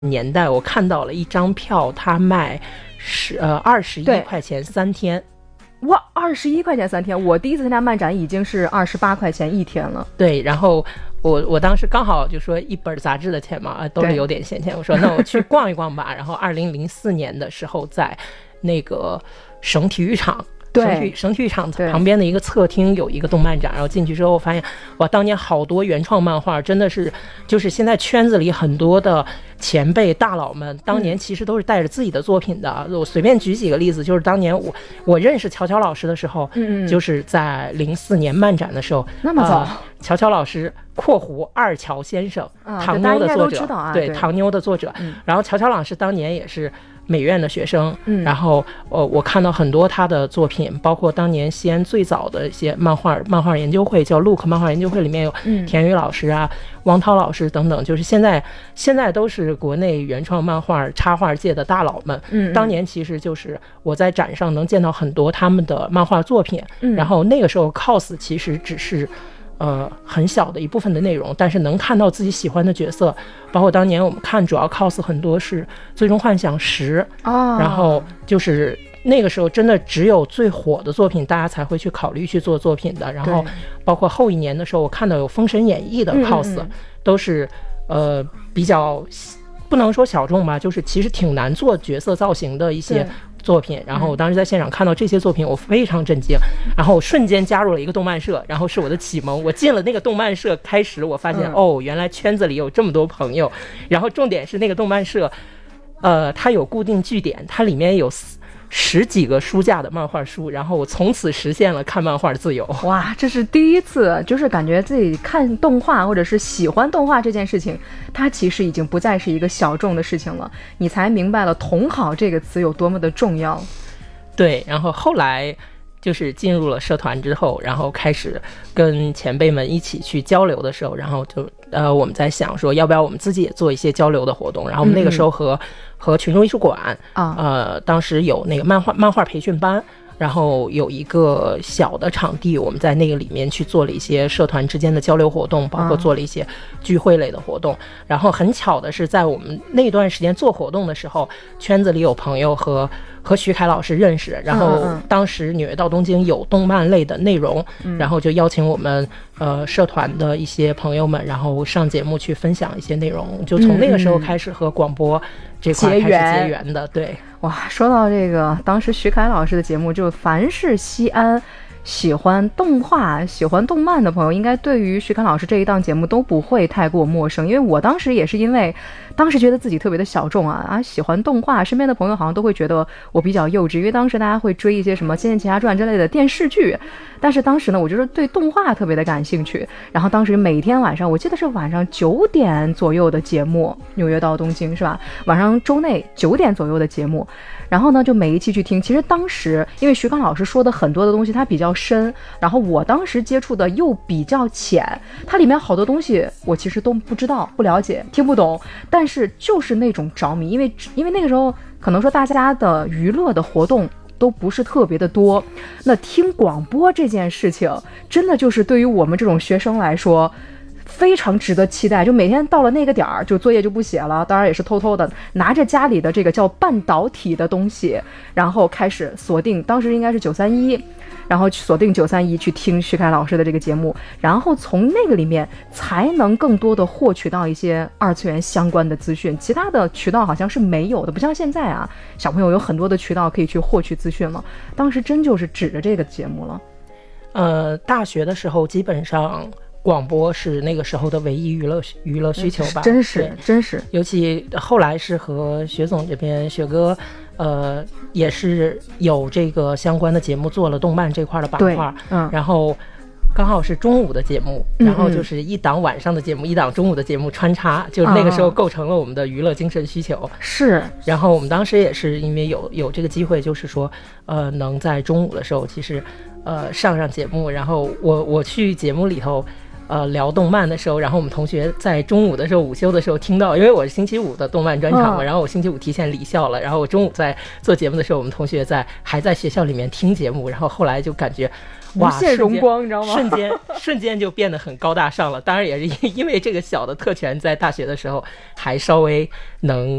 年代，我看到了一张票，它卖21块钱3天。 哇，21块钱3天！我第一次参加漫展已经是28块钱1天了。 对，然后我当时刚好就说一本杂志的钱嘛，兜里有点闲钱，我说那我去逛一逛吧。然后2004年的时候，在那个省体育场。省体育场旁边的一个侧厅有一个动漫展，然后进去之后发现，哇，当年好多原创漫画，真的是就是现在圈子里很多的前辈大佬们，当年其实都是带着自己的作品的。我随便举几个例子，就是当年我认识乔乔老师的时候，就是在04年漫展的时候， 那么早。 乔乔老师（括弧二乔先生），唐妞的作者，对，唐妞的作者。然后乔乔老师当年也是美院的学生，然后我看到很多他的作品，包括当年西安最早的一些漫画研究会，叫 Look 漫画研究会，里面有田雨老师啊、汪涛老师等等，就是现在都是国内原创漫画插画界的大佬们。当年其实就是我在展上能见到很多他们的漫画作品，然后那个时候 cos 其实只是很小的一部分的内容，但是能看到自己喜欢的角色，包括当年我们看主要 cos 很多是最终幻想10，然后就是那个时候真的只有最火的作品大家才会去考虑去做作品的。然后包括后一年的时候，我看到有封神演义的 cos，都是比较不能说小众吧，就是其实挺难做角色造型的一些作品。然后我当时在现场看到这些作品，我非常震惊，然后我瞬间加入了一个动漫社，然后是我的启蒙。我进了那个动漫社开始，我发现原来圈子里有这么多朋友。然后重点是那个动漫社它有固定据点，它里面有10几个书架的漫画书，然后我从此实现了看漫画自由。 哇，这是第一次，就是感觉自己看动画或者是喜欢动画这件事情，它其实已经不再是一个小众的事情了，你才明白了同好这个词有多么的重要。 对，然后后来就是进入了社团之后，然后开始跟前辈们一起去交流的时候，然后就我们在想说要不要我们自己也做一些交流的活动。然后我们那个时候和群众艺术馆当时有那个漫画培训班，然后有一个小的场地，我们在那个里面去做了一些社团之间的交流活动，包括做了一些聚会类的活动。然后很巧的是，在我们那段时间做活动的时候，圈子里有朋友和徐凯老师认识，然后当时纽约到东京有动漫类的内容，然后就邀请我们社团的一些朋友们，然后上节目去分享一些内容，就从那个时候开始和广播这块开始结缘的。对， 哇，说到这个，当时徐凯老师的节目，就凡是西安喜欢动画、喜欢动漫的朋友，应该对于徐凯老师这一档节目都不会太过陌生。因为我当时也是因为当时觉得自己特别的小众喜欢动画，身边的朋友好像都会觉得我比较幼稚，因为当时大家会追一些什么《仙剑奇侠传》之类的电视剧，但是当时呢，我就是对动画特别的感兴趣。然后当时每天晚上，我记得是晚上9点左右的节目，纽约到东京是吧？晚上周内9点左右的节目，然后呢就每一期去听。其实当时因为徐刚老师说的很多的东西它比较深，然后我当时接触的又比较浅，它里面好多东西我其实都不知道、不了解、听不懂，但是就是那种着迷，因为那个时候可能说大家的娱乐的活动都不是特别的多，那听广播这件事情真的就是对于我们这种学生来说非常值得期待。就每天到了那个点儿，就作业就不写了，当然也是偷偷的拿着家里的这个叫半导体的东西，然后开始锁定，当时应该是931，然后锁定931去听徐凯老师的这个节目，然后从那个里面才能更多的获取到一些二次元相关的资讯，其他的渠道好像是没有的，不像现在小朋友有很多的渠道可以去获取资讯了，当时真就是指着这个节目了。 大学的时候基本上广播是那个时候的唯一娱乐需求吧， 真是， 尤其后来是和学总这边雪哥也是有这个相关的节目做了动漫这块的板块，然后刚好是中午的节目，然后就是一档晚上的节目，一档中午的节目穿插，就那个时候构成了我们的娱乐精神需求。 是， 然后我们当时也是因为有这个机会，就是说能在中午的时候其实上节目，然后我去节目里头聊动漫的时候，然后我们同学在中午的时候午休的时候听到，因为我是星期五的动漫专场嘛，然后我星期五提前离校了，然后我中午在做节目的时候，我们同学还在学校里面听节目，然后后来就感觉无限荣光，你知道吗？ 瞬间就变得很高大上了。当然也是因为这个小的特权，在大学的时候还稍微能